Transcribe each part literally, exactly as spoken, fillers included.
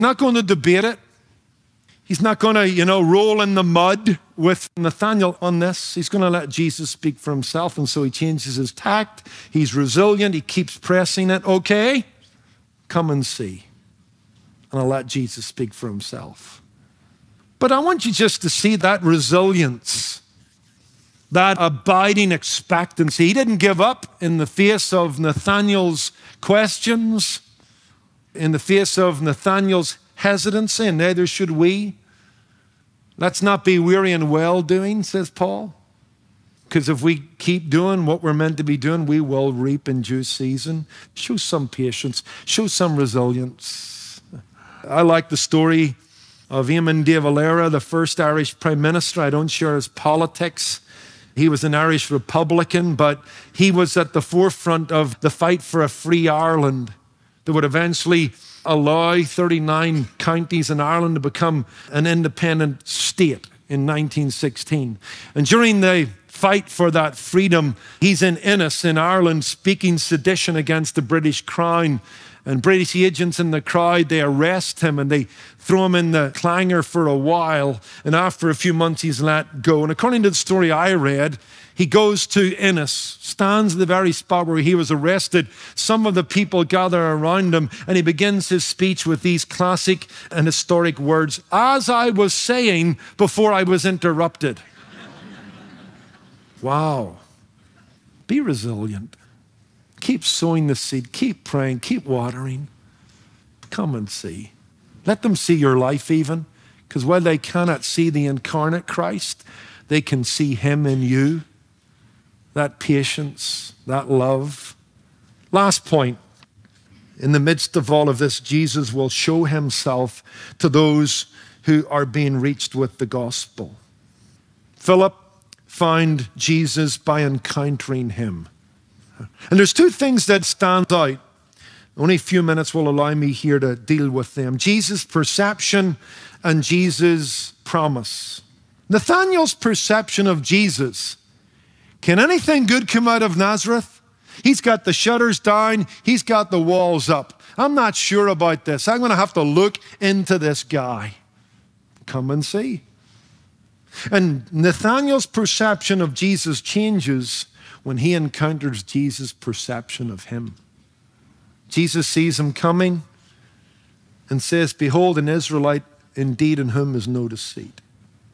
Not going to debate it. He's not going to, you know, roll in the mud with Nathanael on this. He's going to let Jesus speak for himself, and so he changes his tact. He's resilient. He keeps pressing it. Okay, come and see. And I'll let Jesus speak for himself. But I want you just to see that resilience, that abiding expectancy. He didn't give up in the face of Nathanael's questions, in the face of Nathanael's hesitancy, and neither should we. Let's not be weary in well-doing, says Paul, because if we keep doing what we're meant to be doing, we will reap in due season. Show some patience, show some resilience. I like the story of Eamon de Valera, the first Irish Prime Minister. I don't share his politics. He was an Irish Republican, but he was at the forefront of the fight for a free Ireland that would eventually allow thirty-nine counties in Ireland to become an independent state in nineteen sixteen. And during the fight for that freedom, he's in Innis in Ireland speaking sedition against the British Crown. And British agents in the crowd, they arrest him and they throw him in the clanger for a while. And after a few months, he's let go. And according to the story I read, he goes to Innis, stands at the very spot where he was arrested. Some of the people gather around him, and he begins his speech with these classic and historic words, "As I was saying before I was interrupted." Wow. Be resilient. Keep sowing the seed. Keep praying. Keep watering. Come and see. Let them see your life even, because while they cannot see the incarnate Christ, they can see him in you. That patience, that love. Last point. In the midst of all of this, Jesus will show himself to those who are being reached with the gospel. Philip found Jesus by encountering him. And there's two things that stand out. Only a few minutes will allow me here to deal with them. Jesus' perception and Jesus' promise. Nathanael's perception of Jesus. Can anything good come out of Nazareth? He's got the shutters down. He's got the walls up. I'm not sure about this. I'm going to have to look into this guy. Come and see. And Nathanael's perception of Jesus changes when he encounters Jesus' perception of him. Jesus sees him coming and says, "Behold, an Israelite indeed in whom is no deceit."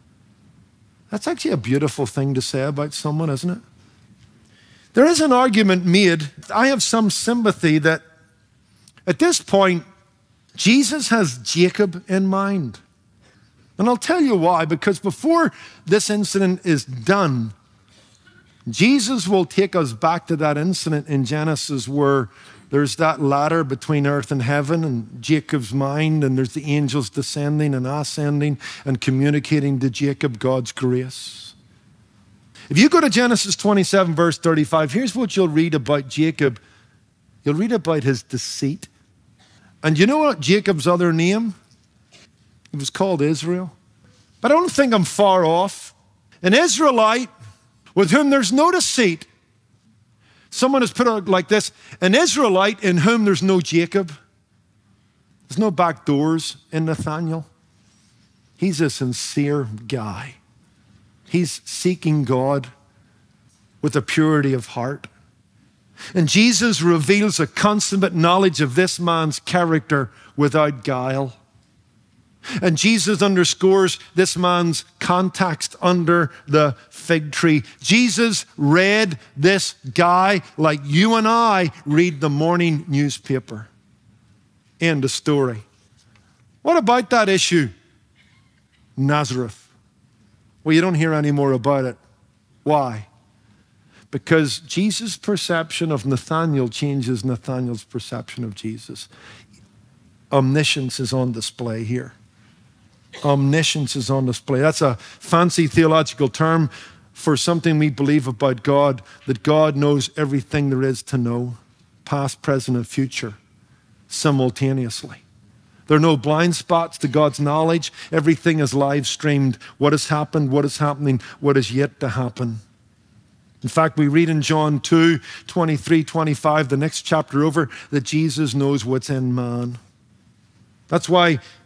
That's actually a beautiful thing to say about someone, isn't it? There is an argument made. I have some sympathy that at this point, Jesus has Jacob in mind. And I'll tell you why, because before this incident is done, Jesus will take us back to that incident in Genesis where there's that ladder between earth and heaven and Jacob's mind, and there's the angels descending and ascending and communicating to Jacob God's grace. If you go to Genesis twenty-seven, verse thirty-five, here's what you'll read about Jacob. You'll read about his deceit. And you know what Jacob's other name? He was called Israel. But I don't think I'm far off. An Israelite with whom there's no deceit. Someone has put it like this: an Israelite in whom there's no Jacob. There's no back doors in Nathanael. He's a sincere guy. He's seeking God with a purity of heart. And Jesus reveals a consummate knowledge of this man's character without guile. And Jesus underscores this man's context under the fig tree. Jesus read this guy like you and I read the morning newspaper. End of story. What about that issue? Nazareth. Well, you don't hear any more about it. Why? Because Jesus' perception of Nathanael changes Nathanael's perception of Jesus. Omniscience is on display here. Omniscience is on display. That's a fancy theological term for something we believe about God, that God knows everything there is to know, past, present, and future, simultaneously. There are no blind spots to God's knowledge. Everything is live streamed. What has happened, what is happening, what is yet to happen. In fact, we read in John two, twenty-three, twenty-five, the next chapter over, that Jesus knows what's in man. That's why